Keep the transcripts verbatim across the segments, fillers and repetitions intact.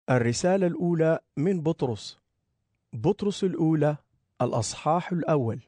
الرسالة الأولى من بطرس. بطرس الأولى الأصحاح الأول.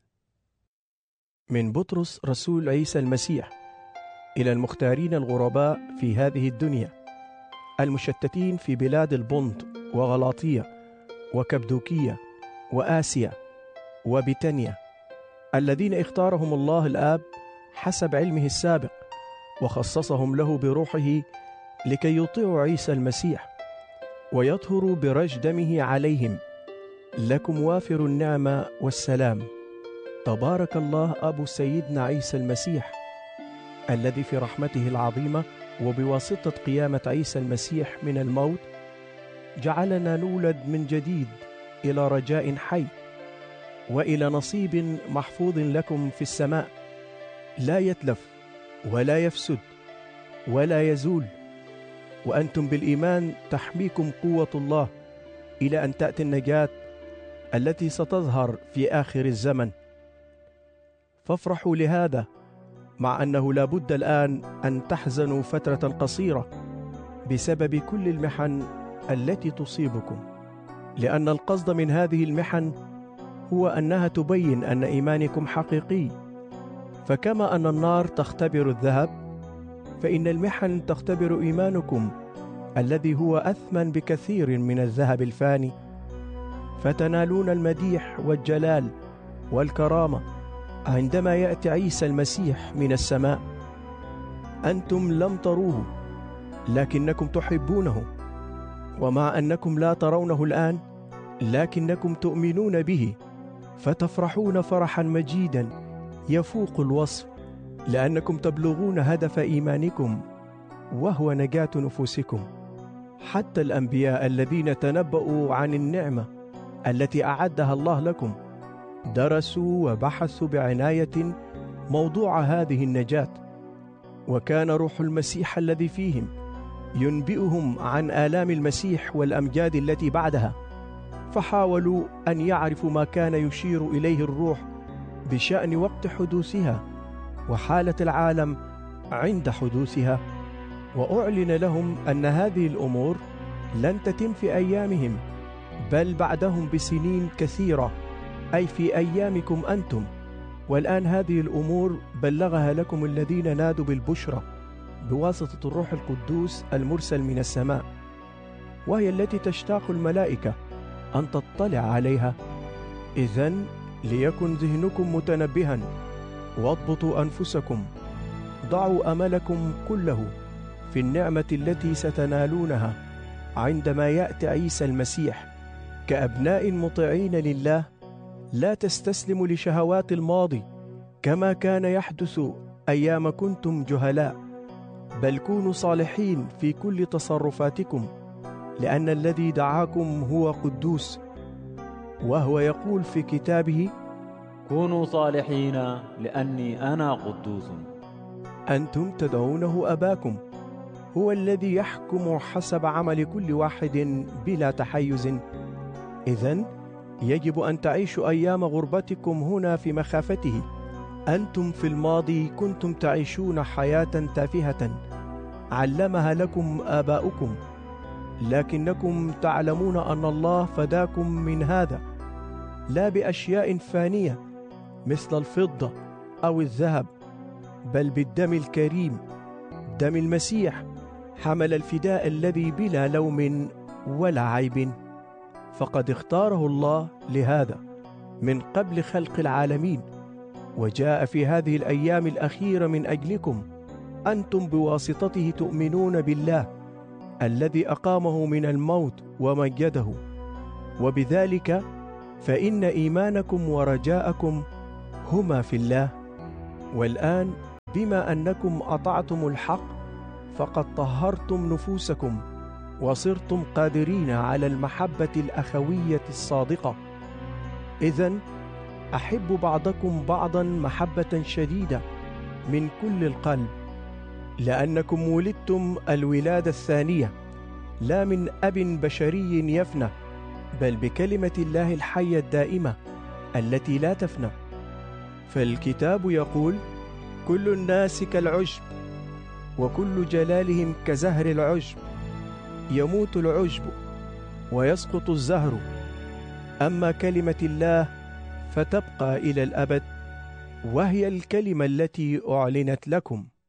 من بطرس رسول عيسى المسيح إلى المختارين الغرباء في هذه الدنيا، المشتتين في بلاد البنط وغلاطية وكبدوكية وآسيا وبيتانيا، الذين اختارهم الله الآب حسب علمه السابق، وخصصهم له بروحه لكي يطيعوا عيسى المسيح ويطهروا برج دمه عليهم. لكم وافر النعمة والسلام. تبارك الله أبو سيدنا عيسى المسيح، الذي في رحمته العظيمة وبواسطة قيامة عيسى المسيح من الموت جعلنا نولد من جديد إلى رجاء حي وإلى نصيب محفوظ لكم في السماء، لا يتلف ولا يفسد ولا يزول، وأنتم بالإيمان تحميكم قوة الله إلى أن تأتي النجاة التي ستظهر في آخر الزمن. فافرحوا لهذا، مع أنه لا بد الآن أن تحزنوا فترة قصيرة بسبب كل المحن التي تصيبكم، لأن القصد من هذه المحن هو أنها تبين أن إيمانكم حقيقي. فكما أن النار تختبر الذهب، فإن المحن تختبر إيمانكم الذي هو أثمن بكثير من الذهب الفاني، فتنالون المديح والجلال والكرامة عندما يأتي عيسى المسيح من السماء. أنتم لم تروه لكنكم تحبونه، ومع أنكم لا ترونه الآن لكنكم تؤمنون به، فتفرحون فرحا مجيدا يفوق الوصف، لأنكم تبلغون هدف إيمانكم وهو نجاة نفوسكم. حتى الأنبياء الذين تنبؤوا عن النعمة التي أعدها الله لكم درسوا وبحثوا بعناية موضوع هذه النجاة، وكان روح المسيح الذي فيهم ينبئهم عن آلام المسيح والأمجاد التي بعدها، فحاولوا أن يعرفوا ما كان يشير إليه الروح بشأن وقت حدوثها وحالة العالم عند حدوثها. وأعلن لهم أن هذه الأمور لن تتم في أيامهم، بل بعدهم بسنين كثيرة، أي في أيامكم أنتم. والآن هذه الأمور بلغها لكم الذين نادوا بالبشرى بواسطة الروح القدوس المرسل من السماء، وهي التي تشتاق الملائكة أن تطلع عليها. إذن ليكن ذهنكم متنبها، واضبطوا أنفسكم، ضعوا أملكم كله في النعمة التي ستنالونها عندما يأتي عيسى المسيح، كأبناء مطيعين لله، لا تستسلموا لشهوات الماضي كما كان يحدث أيام كنتم جهلاء، بل كونوا صالحين في كل تصرفاتكم، لأن الذي دعاكم هو قدوس، وهو يقول في كتابه: كونوا صالحين لأني أنا قدوس. أنتم تدعونه أباكم، هو الذي يحكم حسب عمل كل واحد بلا تحيز. إذن يجب أن تعيشوا أيام غربتكم هنا في مخافته. أنتم في الماضي كنتم تعيشون حياة تافهة علمها لكم آباؤكم، لكنكم تعلمون أن الله فداكم من هذا، لا بأشياء فانية مثل الفضة أو الذهب، بل بالدم الكريم، دم المسيح، حمل الفداء الذي بلا لوم ولا عيب. فقد اختاره الله لهذا من قبل خلق العالمين، وجاء في هذه الأيام الأخيرة من أجلكم، أنتم بواسطته تؤمنون بالله الذي أقامه من الموت ومجده، وبذلك فإن إيمانكم ورجاءكم هما في الله. والآن بما أنكم أطعتم الحق فقد طهرتم نفوسكم وصرتم قادرين على المحبة الأخوية الصادقة. إذن أحبوا بعضكم بعضا محبة شديدة من كل القلب، لأنكم ولدتم الولادة الثانية، لا من أب بشري يفنى، بل بكلمة الله الحية الدائمة التي لا تفنى. فالكتاب يقول: كل الناس كالعشب، وكل جلالهم كزهر العشب، يموت العشب ويسقط الزهر، أما كلمة الله فتبقى إلى الأبد، وهي الكلمة التي أعلنت لكم.